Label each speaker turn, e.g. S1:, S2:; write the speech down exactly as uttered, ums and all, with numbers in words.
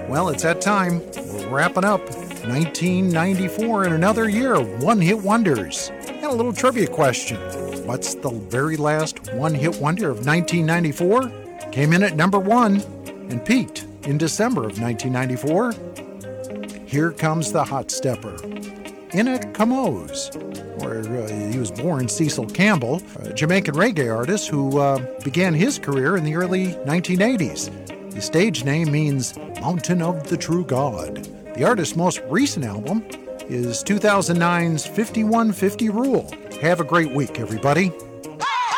S1: Well, it's that time. We're wrapping up nineteen ninety-four in another year of one-hit wonders. And a little trivia question. What's the very last one-hit wonder of nineteen ninety-four? Came in at number one and peaked in December of nineteen ninety-four. Here Comes the Hot Stepper. Ina Kamoze, where uh, he was born Cecil Campbell, a Jamaican reggae artist who uh, began his career in the early nineteen eighties. His stage name means Mountain of the True God. The artist's most recent album is two thousand nine's fifty-one fifty Rule. Have a great week, everybody.